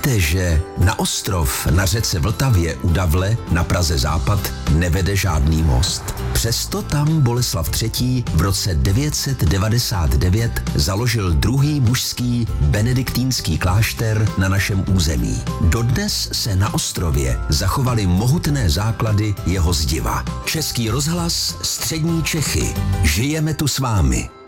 Víte, že na ostrov na řece Vltavě u Davle na Praze Západ nevede žádný most? Přesto tam Boleslav III. V roce 999 založil druhý mužský benediktínský klášter na našem území. Dodnes se na ostrově zachovaly mohutné základy jeho zdiva. Český rozhlas Střední Čechy. Žijeme tu s vámi.